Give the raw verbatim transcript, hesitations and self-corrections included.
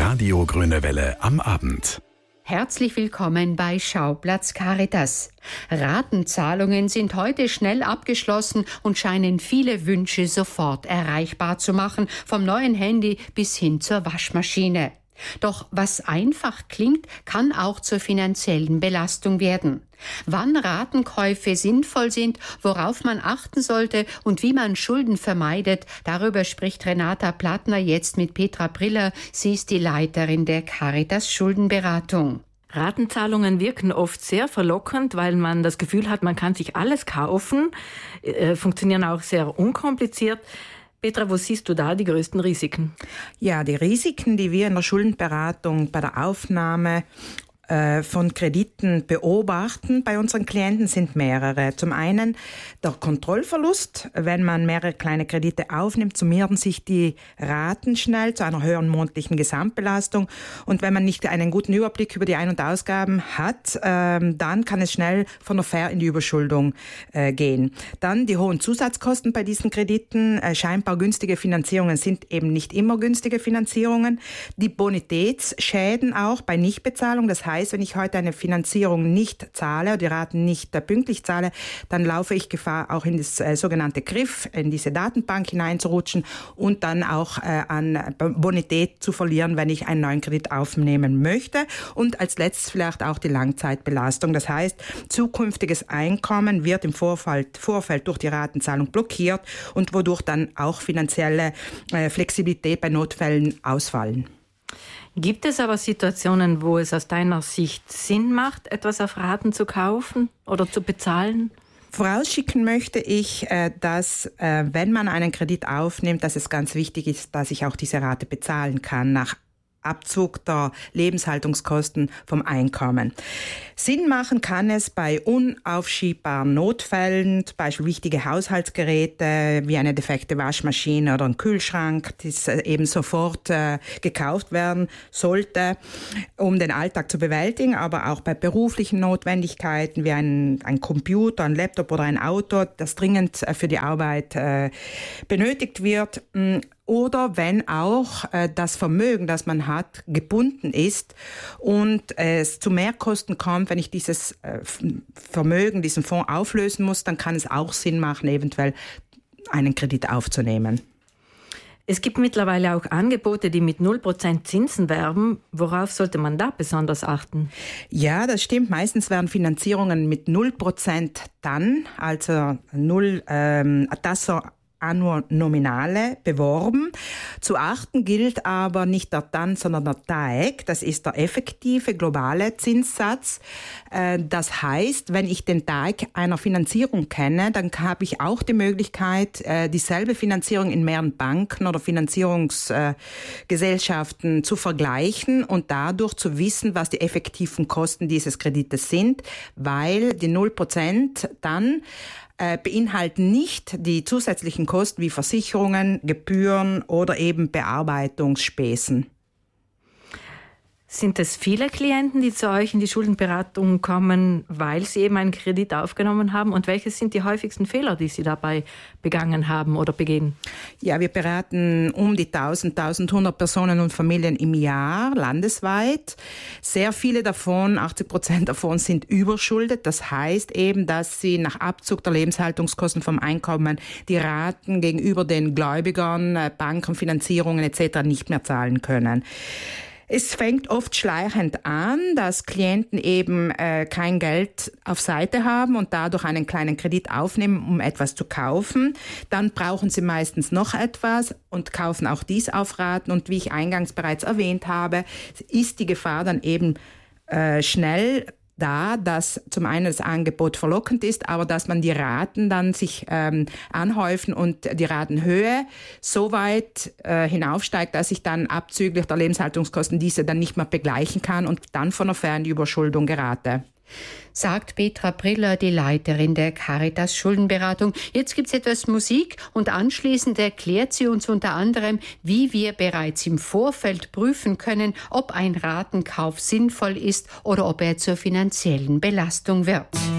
Radio Grüne Welle am Abend. Herzlich willkommen bei Schauplatz Caritas. Ratenzahlungen sind heute schnell abgeschlossen und scheinen viele Wünsche sofort erreichbar zu machen, vom neuen Handy bis hin zur Waschmaschine. Doch was einfach klingt, kann auch zur finanziellen Belastung werden. Wann Ratenkäufe sinnvoll sind, worauf man achten sollte und wie man Schulden vermeidet, darüber spricht Renata Plattner jetzt mit Petra Briller. Sie ist die Leiterin der Caritas Schuldenberatung. Ratenzahlungen wirken oft sehr verlockend, weil man das Gefühl hat, man kann sich alles kaufen, äh, funktionieren auch sehr unkompliziert. Petra, wo siehst du da die größten Risiken? Ja, die Risiken, die wir in der Schuldenberatung bei der Aufnahme von Krediten beobachten bei unseren Klienten, sind mehrere. Zum einen der Kontrollverlust. Wenn man mehrere kleine Kredite aufnimmt, summieren sich die Raten schnell zu einer höheren monatlichen Gesamtbelastung. Und wenn man nicht einen guten Überblick über die Ein- und Ausgaben hat, ähm, dann kann es schnell von der Ver- in die Überschuldung äh, gehen. Dann die hohen Zusatzkosten bei diesen Krediten. Äh, scheinbar günstige Finanzierungen sind eben nicht immer günstige Finanzierungen. Die Bonitätsschäden auch bei Nichtbezahlung. Das heißt, wenn ich heute eine Finanzierung nicht zahle oder die Raten nicht äh, pünktlich zahle, dann laufe ich Gefahr, auch in das äh, sogenannte Griff, in diese Datenbank hineinzurutschen und dann auch äh, an Bonität zu verlieren, wenn ich einen neuen Kredit aufnehmen möchte. Und als letztes vielleicht auch die Langzeitbelastung. Das heißt, zukünftiges Einkommen wird im Vorfeld, Vorfeld durch die Ratenzahlung blockiert und wodurch dann auch finanzielle äh, Flexibilität bei Notfällen ausfallen. Gibt es aber Situationen, wo es aus deiner Sicht Sinn macht, etwas auf Raten zu kaufen oder zu bezahlen? Vorausschicken möchte ich, dass, wenn man einen Kredit aufnimmt, dass es ganz wichtig ist, dass ich auch diese Rate bezahlen kann nach Abzug der Lebenshaltungskosten vom Einkommen. Sinn machen kann es bei unaufschiebbaren Notfällen, zum Beispiel wichtige Haushaltsgeräte wie eine defekte Waschmaschine oder ein Kühlschrank, das eben sofort äh, gekauft werden sollte, um den Alltag zu bewältigen, aber auch bei beruflichen Notwendigkeiten wie ein, ein Computer, ein Laptop oder ein Auto, das dringend äh, für die Arbeit äh, benötigt wird. Oder wenn auch äh, das Vermögen, das man hat, gebunden ist und äh, es zu Mehrkosten kommt, wenn ich dieses äh, Vermögen, diesen Fonds auflösen muss, dann kann es auch Sinn machen, eventuell einen Kredit aufzunehmen. Es gibt mittlerweile auch Angebote, die mit null Prozent Zinsen werben. Worauf sollte man da besonders achten? Ja, das stimmt. Meistens werden Finanzierungen mit null Prozent dann, also null, ähm, Tasso Anno Nominale beworben. Zu achten gilt aber nicht der T A N, sondern der T A E C. Das ist der effektive globale Zinssatz. Das heißt, wenn ich den T A E C einer Finanzierung kenne, dann habe ich auch die Möglichkeit, dieselbe Finanzierung in mehreren Banken oder Finanzierungsgesellschaften zu vergleichen und dadurch zu wissen, was die effektiven Kosten dieses Kredites sind, weil die null Prozent dann beinhalten nicht die zusätzlichen Kosten wie Versicherungen, Gebühren oder eben Bearbeitungsspesen. Sind es viele Klienten, die zu euch in die Schuldenberatung kommen, weil sie eben einen Kredit aufgenommen haben? Und welche sind die häufigsten Fehler, die sie dabei begangen haben oder begehen? Ja, wir beraten um die tausend, tausendhundert Personen und Familien im Jahr landesweit. Sehr viele davon, achtzig Prozent davon, sind überschuldet. Das heißt eben, dass sie nach Abzug der Lebenshaltungskosten vom Einkommen die Raten gegenüber den Gläubigern, Banken, Finanzierungen et cetera nicht mehr zahlen können. Es fängt oft schleichend an, dass Klienten eben äh, kein Geld auf Seite haben und dadurch einen kleinen Kredit aufnehmen, um etwas zu kaufen. Dann brauchen sie meistens noch etwas und kaufen auch dies auf Raten. Und wie ich eingangs bereits erwähnt habe, ist die Gefahr dann eben äh, schnell da, dass zum einen das Angebot verlockend ist, aber dass man die Raten dann sich ähm, anhäufen und die Ratenhöhe so weit äh, hinaufsteigt, dass ich dann abzüglich der Lebenshaltungskosten diese dann nicht mehr begleichen kann und dann von der Fernüberschuldung gerate. Sagt Petra Briller, die Leiterin der Caritas Schuldenberatung. Jetzt gibt's etwas Musik und anschließend erklärt sie uns unter anderem, wie wir bereits im Vorfeld prüfen können, ob ein Ratenkauf sinnvoll ist oder ob er zur finanziellen Belastung wird.